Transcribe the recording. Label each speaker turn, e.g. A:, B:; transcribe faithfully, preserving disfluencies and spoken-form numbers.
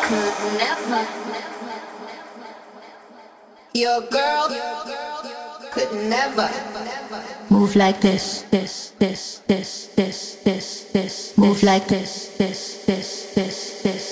A: could never. Your girl could never move like this, this, this, this, this, this, this. Move like this, this, this, this, this.